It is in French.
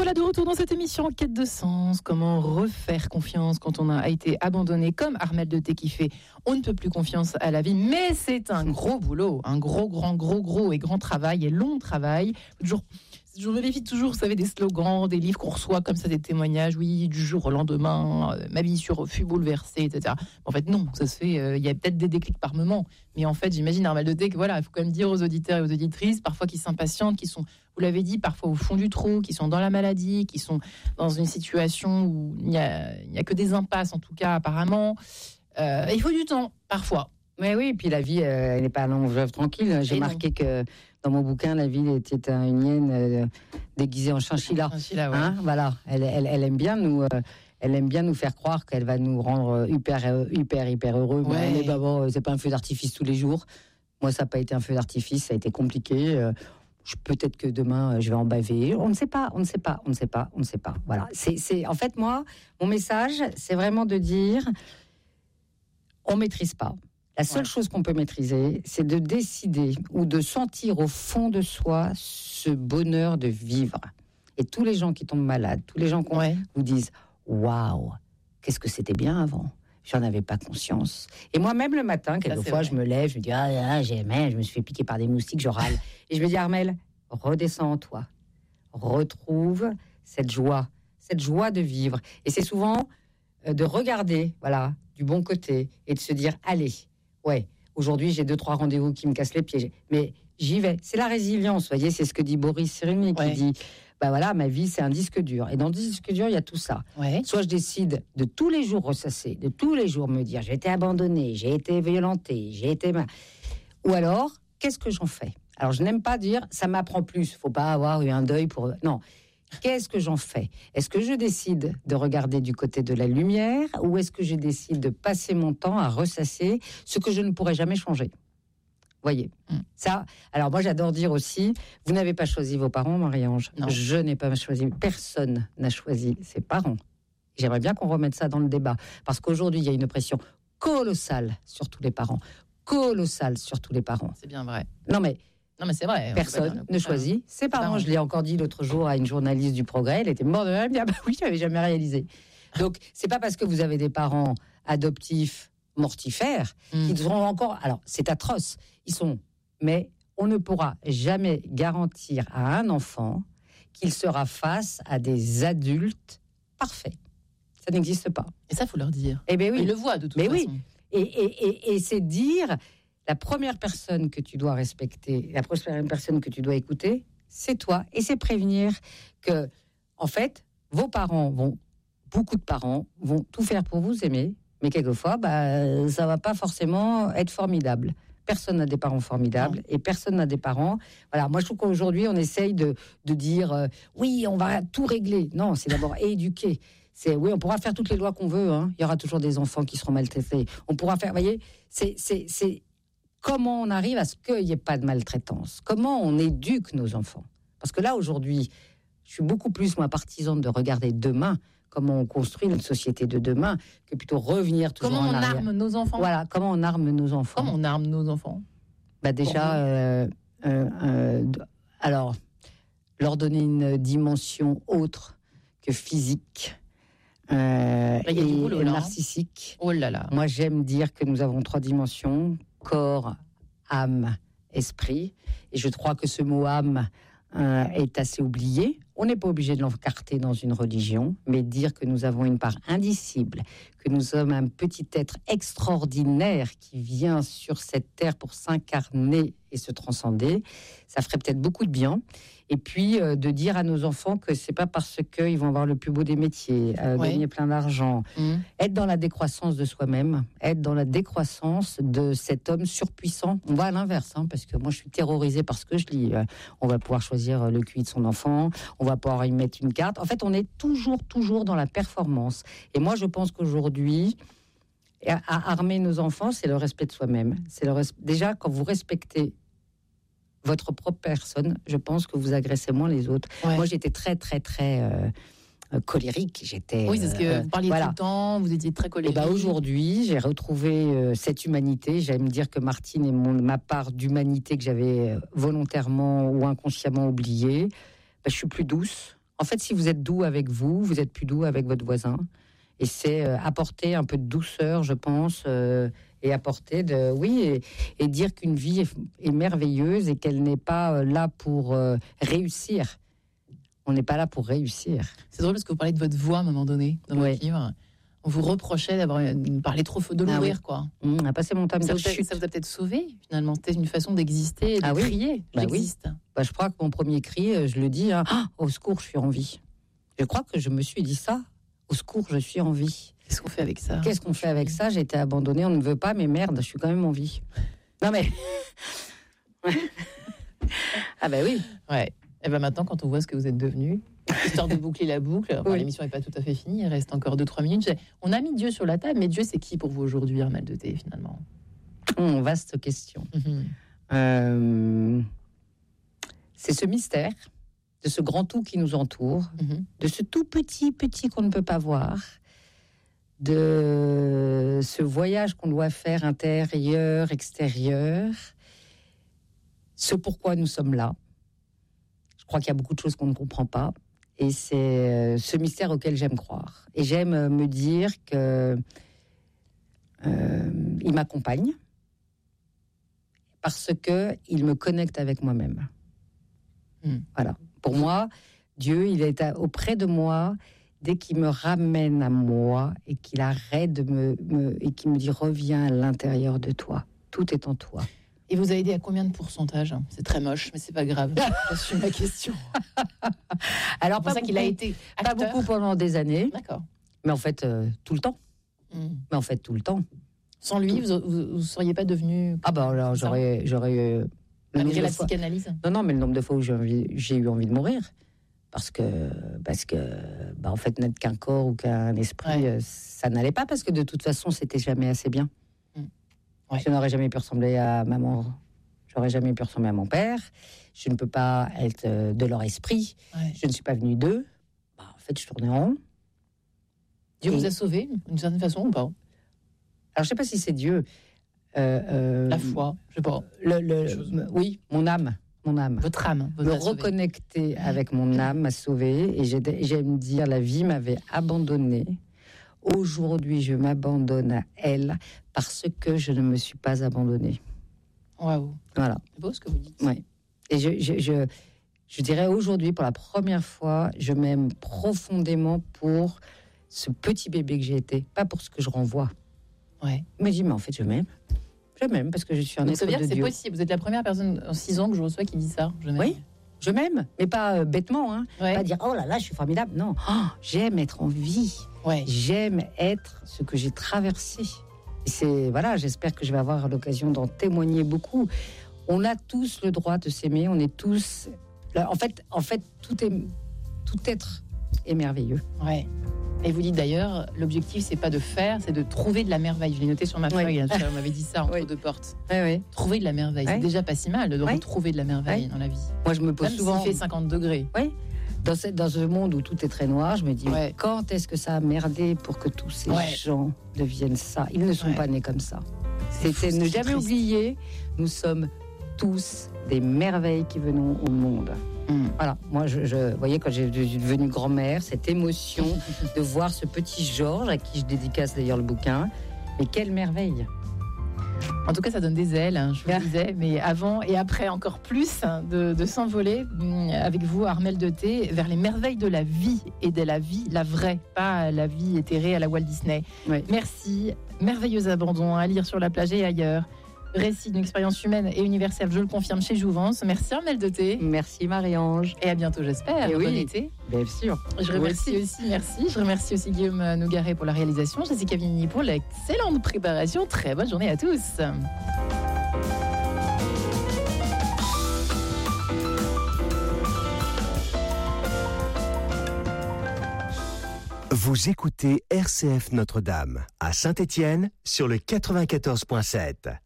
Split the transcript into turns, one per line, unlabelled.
voilà de retour dans cette émission en quête de sens. Comment refaire confiance quand on a été abandonné, comme Armelle de Thé qui fait on ne peut plus confiance à la vie. Mais c'est un gros boulot, un gros et grand travail et long travail. Je vérifie toujours, vous savez, des slogans, des livres qu'on reçoit comme ça, des témoignages, oui, du jour au lendemain, ma vie fut bouleversée, etc. En fait, non, ça se fait, il y a peut-être des déclics par moment, mais en fait, j'imagine, Armelle de Thé, que voilà, il faut quand même dire aux auditeurs et aux auditrices, parfois qui s'impatientent, qui sont, vous l'avez dit, parfois au fond du trou, qui sont dans la maladie, qui sont dans une situation où il n'y a que des impasses, en tout cas, apparemment. Il faut du temps, parfois.
Mais oui, et puis la vie, elle n'est pas un long fleuve tranquille. J'ai marqué que dans mon bouquin, la vie était une hyène déguisée en chinchilla.
Ouais.
Hein, voilà, elle aime bien nous. Elle aime bien nous faire croire qu'elle va nous rendre hyper heureux.
Ouais.
Mais bon, c'est pas un feu d'artifice tous les jours. Moi, ça n'a pas été un feu d'artifice, ça a été compliqué. Peut-être que demain, je vais en baver. On ne sait pas. Voilà. C'est en fait, moi, mon message, c'est vraiment de dire, on maîtrise pas. La seule chose qu'on peut maîtriser, c'est de décider ou de sentir au fond de soi ce bonheur de vivre. Et tous les gens qui tombent malades, tous les gens qui vous disent « Waouh, qu'est-ce que c'était bien avant !» J'en avais pas conscience. Et moi-même, le matin, quelquefois, je me lève, je me dis « je me suis fait piquer par des moustiques, je râle. » Et je me dis « Armelle, redescends en toi. Retrouve cette joie de vivre. » Et c'est souvent de regarder, voilà, du bon côté et de se dire « Allez, ouais, aujourd'hui, j'ai 2-3 rendez-vous qui me cassent les pieds. Mais j'y vais. » C'est la résilience, vous voyez, c'est ce que dit Boris Cyrulnik, qui dit, voilà, ma vie, c'est un disque dur. Et dans le disque dur, il y a tout ça. Ouais. Soit je décide de tous les jours ressasser, de tous les jours me dire, j'ai été abandonnée, j'ai été violentée, ou alors, qu'est-ce que j'en fais ? Alors, je n'aime pas dire, ça m'apprend plus. Il ne faut pas avoir eu un deuil pour... Non. Qu'est-ce que j'en fais ? Est-ce que je décide de regarder du côté de la lumière ou est-ce que je décide de passer mon temps à ressasser ce que je ne pourrai jamais changer ? Voyez, ça. Alors moi, j'adore dire aussi, vous n'avez pas choisi vos parents, Marie-Ange. Non. Je n'ai pas choisi. Personne n'a choisi ses parents. J'aimerais bien qu'on remette ça dans le débat parce qu'aujourd'hui, il y a une pression colossale sur tous les parents.
C'est bien vrai.
Non mais
c'est vrai.
Personne ne choisit ses parents. Je l'ai encore dit l'autre jour à une journaliste du Progrès. Elle était morte de rire. Elle me dit oui, je n'avais jamais réalisé. Donc, c'est pas parce que vous avez des parents adoptifs mortifères qu'ils seront encore. Alors, c'est atroce. Mais on ne pourra jamais garantir à un enfant qu'il sera face à des adultes parfaits. Ça n'existe pas.
Et ça, faut leur dire.
Eh bien oui.
Ils le voient de toute façon.
Oui. Et c'est dire. La première personne que tu dois respecter, la première personne que tu dois écouter, c'est toi. Et c'est prévenir que, en fait, beaucoup de parents vont tout faire pour vous aimer, mais quelquefois, ça va pas forcément être formidable. Personne n'a des parents formidables et personne n'a des parents. Voilà, moi je trouve qu'aujourd'hui on essaye de dire oui, on va tout régler. Non, c'est d'abord éduquer. On pourra faire toutes les lois qu'on veut. Il y aura toujours des enfants qui seront maltraités. On pourra faire, vous voyez, c'est comment on arrive à ce qu'il n'y ait pas de maltraitance ? Comment on éduque nos enfants ? Parce que là, aujourd'hui, je suis beaucoup plus, moi, partisane de regarder demain, comment on construit notre société de demain, que plutôt revenir toujours en arrière.
Comment on arme nos enfants ?
Voilà, comment on arme nos enfants.
Comment on arme nos enfants ?
Déjà, alors, leur donner une dimension autre que physique. Et boulot, narcissique.
Oh là là.
Moi, j'aime dire que nous avons 3 dimensions, corps, âme, esprit. Et je crois que ce mot âme est assez oublié. On n'est pas obligé de l'encarter dans une religion, mais dire que nous avons une part indicible, que nous sommes un petit être extraordinaire qui vient sur cette terre pour s'incarner et se transcender, ça ferait peut-être beaucoup de bien. Et puis de dire à nos enfants que c'est pas parce qu'ils vont avoir le plus beau des métiers, gagner plein d'argent, être dans la décroissance de soi-même, être dans la décroissance de cet homme surpuissant. On va à l'inverse, parce que moi je suis terrorisée par ce que je lis. On va pouvoir choisir le QI de son enfant, on va pouvoir y mettre une carte. En fait, on est toujours dans la performance. Et moi, je pense qu'aujourd'hui, à armer nos enfants, c'est le respect de soi-même. Déjà, quand vous respectez votre propre personne, je pense que vous agressez moins les autres. Ouais. Moi, j'étais très colérique.
Oui, c'est ce que vous parliez tout le temps, vous étiez très colérique.
Et aujourd'hui, j'ai retrouvé cette humanité. J'aime dire que Martine est ma part d'humanité que j'avais volontairement ou inconsciemment oubliée. Je suis plus douce. En fait, si vous êtes doux avec vous, vous êtes plus doux avec votre voisin. Et c'est apporter un peu de douceur, je pense, et apporter et dire qu'une vie est merveilleuse et qu'elle n'est pas là pour réussir. On n'est pas là pour réussir.
C'est drôle parce que vous parlez de votre voix à un moment donné dans votre livre. On vous reprochait d'avoir parlé trop fort, de l'ouvrir, quoi.
On a passé mon temps de chute.
Ça vous a peut-être sauvé, finalement. C'était une façon d'exister et de crier. J'existe.
Je crois que mon premier cri, je le dis, au secours, je suis en vie. Je crois que je me suis dit ça. Au secours, je suis en vie.
Qu'est-ce qu'on fait avec ça ?
J'ai été abandonnée, on ne veut pas, mais merde, je suis quand même en vie. Non mais... Ah ben oui.
Ouais. Et ben maintenant, quand on voit ce que vous êtes devenu, histoire de boucler la boucle, l'émission n'est pas tout à fait finie, il reste encore 2-3 minutes. On a mis Dieu sur la table, mais Dieu, c'est qui pour vous aujourd'hui, Armelle de Thé, finalement ?
Vaste question. C'est ce mystère, de ce grand tout qui nous entoure, de ce tout petit qu'on ne peut pas voir, de ce voyage qu'on doit faire intérieur, extérieur, ce pourquoi nous sommes là. Je crois qu'il y a beaucoup de choses qu'on ne comprend pas, et c'est ce mystère auquel j'aime croire. Et j'aime me dire que il m'accompagne parce que il me connecte avec moi-même. Voilà. Pour moi, Dieu, il est auprès de moi dès qu'il me ramène à moi et qu'il arrête de et qu'il me dit reviens à l'intérieur de toi. Tout est en toi.
Et vous a aidé à combien de pourcentage ? C'est très moche, mais c'est pas grave. J'assume la question.
Alors,
c'est pour ça qu'il a été acteur.
Pas beaucoup pendant des années.
D'accord.
Mais en fait, tout le temps. Mais en fait, tout le temps.
Sans lui, vous ne seriez pas devenu...
Ah bah alors, j'aurais
malgré la psychanalyse ?
Non, mais le nombre de fois où j'ai eu envie de mourir. Parce que en fait, n'être qu'un corps ou qu'un esprit, ça n'allait pas, parce que de toute façon, c'était jamais assez bien. Je n'aurais jamais pu ressembler à maman, j'aurais jamais pu ressembler à mon père, je ne peux pas être de leur esprit, je ne suis pas venue d'eux. En fait, je tournais en rond.
Dieu vous a sauvé, d'une certaine façon, ou pas ?
Alors, je ne sais pas si c'est Dieu.
La foi, je sais pas.
Oui, mon âme.
Votre âme.
Me reconnecter avec mon âme m'a sauvée. Et j'aime dire, la vie m'avait abandonnée. Aujourd'hui, je m'abandonne à elle parce que je ne me suis pas abandonnée.
Waouh.
Voilà.
C'est beau ce que vous dites.
Oui. Et je dirais aujourd'hui, pour la première fois, je m'aime profondément pour ce petit bébé que j'ai été, pas pour ce que je renvoie.
Ouais.
Mais je dis, mais en fait, je m'aime. Je m'aime parce que je suis un être de Dieu.
C'est possible. Vous êtes la première personne en 6 ans que je reçois qui dit ça.
Oui, je m'aime, mais pas bêtement. Pas dire, oh là là, je suis formidable. Non, j'aime être en vie. J'aime être ce que j'ai traversé. Et j'espère que je vais avoir l'occasion d'en témoigner beaucoup. On a tous le droit de s'aimer. On est tous... En fait, tout être est merveilleux.
Ouais. Et vous dites d'ailleurs, l'objectif, c'est pas de faire, c'est de trouver de la merveille. Je l'ai noté sur ma feuille, on m'avait dit ça entre deux portes. Trouver de la merveille, c'est déjà pas si mal de retrouver de la merveille dans la vie.
Moi, je me pose souvent...
Même s'il fait 50 degrés.
Oui. Dans ce monde où tout est très noir, je me dis, quand est-ce que ça a merdé pour que tous ces gens deviennent ça ? Ils ne sont pas nés comme ça. C'est ne jamais oublier, nous sommes tous des merveilles qui venons au monde. Voilà, moi, vous voyez, quand j'ai devenu grand-mère, cette émotion de voir ce petit Georges, à qui je dédicace d'ailleurs le bouquin, mais quelle merveille!
En tout cas, ça donne des ailes, je vous le disais, mais avant et après encore plus, de s'envoler avec vous, Armelle de Thé, vers les merveilles de la vie, et de la vie, la vraie, pas la vie éthérée à la Walt Disney. Merci, merveilleux abandon à lire sur la plage et ailleurs. Récit d'une expérience humaine et universelle, je le confirme, chez Jouvence. Merci Armelle de Thé.
Merci Marie-Ange.
Et à bientôt, j'espère.
Et
bon été.
Bien sûr.
Je remercie aussi, merci. Je remercie aussi Guillaume Nougaret pour la réalisation, Jessica Vigny pour l'excellente préparation. Très bonne journée à tous.
Vous écoutez RCF Notre-Dame à Saint-Étienne sur le 94.7.